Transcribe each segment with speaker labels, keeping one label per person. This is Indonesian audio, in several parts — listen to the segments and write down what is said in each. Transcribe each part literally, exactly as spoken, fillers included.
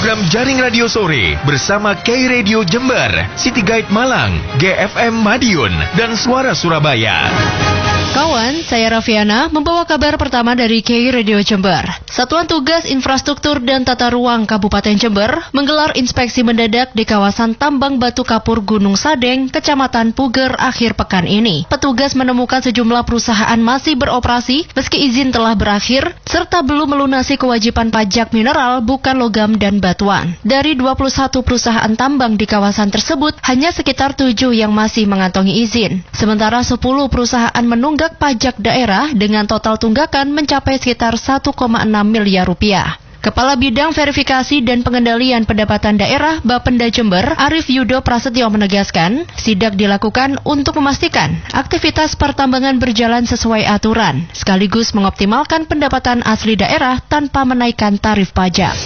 Speaker 1: program Jaring Radio Sore bersama K Radio Jember, City Guide Malang, G F M Madiun, dan Suara Surabaya.
Speaker 2: Kawan, saya Raffiana membawa kabar pertama dari K Radio Jember. Satuan Tugas Infrastruktur dan Tata Ruang Kabupaten Jember menggelar inspeksi mendadak di kawasan tambang batu kapur Gunung Sadeng, Kecamatan Puger akhir pekan ini. Petugas menemukan sejumlah perusahaan masih beroperasi meski izin telah berakhir, serta belum melunasi kewajiban pajak mineral bukan logam dan batuan. Dari dua puluh satu perusahaan tambang di kawasan tersebut, hanya sekitar tujuh yang masih mengantongi izin. Sementara sepuluh perusahaan menunggak pajak daerah dengan total tunggakan mencapai sekitar satu koma enam miliar rupiah. Kepala Bidang Verifikasi dan Pengendalian Pendapatan Daerah Bapenda Jember, Arif Yudo Prasetyo menegaskan, sidak dilakukan untuk memastikan aktivitas pertambangan berjalan sesuai aturan, sekaligus mengoptimalkan pendapatan asli daerah tanpa menaikkan tarif pajak.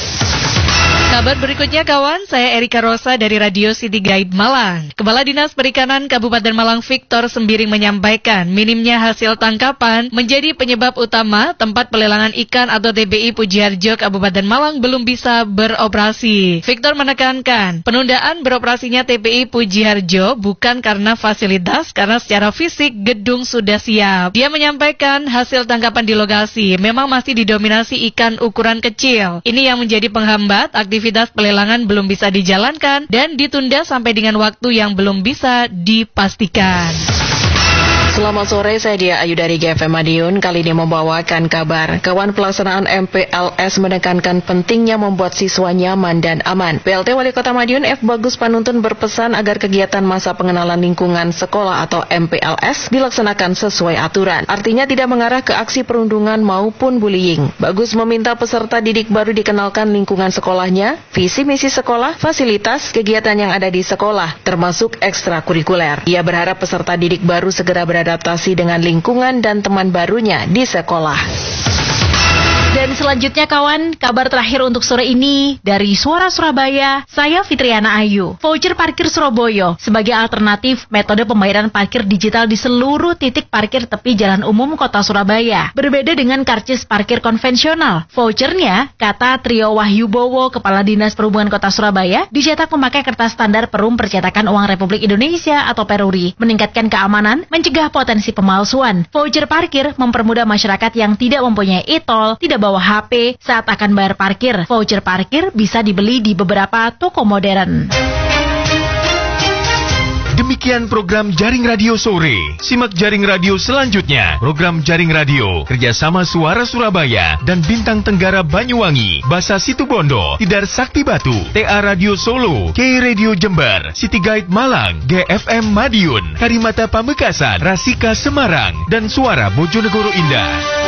Speaker 3: Kabar berikutnya kawan, saya Erika Rosa dari Radio City Guide Malang. Kepala Dinas Perikanan Kabupaten Malang Victor Sembiring menyampaikan minimnya hasil tangkapan menjadi penyebab utama tempat pelelangan ikan atau T B I Pujiharjo Kabupaten Malang belum bisa beroperasi. Victor menekankan penundaan beroperasinya T B I Pujiharjo bukan karena fasilitas, karena secara fisik gedung sudah siap. Dia menyampaikan hasil tangkapan di lokasi memang masih didominasi ikan ukuran kecil. Ini yang menjadi penghambat aktivitas Aktivitas pelelangan belum bisa dijalankan dan ditunda sampai dengan waktu yang belum bisa dipastikan.
Speaker 4: Selamat sore, saya Dia Ayu dari G F M Madiun. Kali ini membawakan kabar. Kawan pelaksanaan M P L S menekankan pentingnya membuat siswa nyaman dan aman. P L T Wali Kota Madiun F. Bagus Panuntun berpesan agar kegiatan masa pengenalan lingkungan sekolah atau M P L S dilaksanakan sesuai aturan. Artinya tidak mengarah ke aksi perundungan maupun bullying. Bagus meminta peserta didik baru dikenalkan lingkungan sekolahnya, visi misi sekolah, fasilitas, kegiatan yang ada di sekolah, termasuk ekstrakurikuler. Ia berharap peserta didik baru segera beradaptasi adaptasi dengan lingkungan dan teman barunya di sekolah.
Speaker 5: Dan selanjutnya kawan, kabar terakhir untuk sore ini dari Suara Surabaya, saya Fitriana Ayu. Voucher parkir Surabaya sebagai alternatif metode pembayaran parkir digital di seluruh titik parkir tepi jalan umum kota Surabaya. Berbeda dengan karcis parkir konvensional, vouchernya, kata Trio Wahyubowo, Kepala Dinas Perhubungan Kota Surabaya, dicetak memakai kertas standar Perum Percetakan Uang Republik Indonesia atau Peruri, meningkatkan keamanan, mencegah potensi pemalsuan. Voucher parkir mempermudah masyarakat yang tidak mempunyai e-tol, tidak bawa H P saat akan bayar parkir. Voucher parkir bisa dibeli di beberapa toko modern.
Speaker 1: Demikian program Jaring Radio Sore. Simak Jaring Radio selanjutnya. Program Jaring Radio kerjasama Suara Surabaya dan Bintang Tenggara Banyuwangi, Basa Situbondo, Tidar Sakti Batu, T A Radio Solo, K Radio Jember, City Guide Malang, G F M Madiun, Karimata Pamekasan, Rasika Semarang, dan Suara Bojonegoro Indah.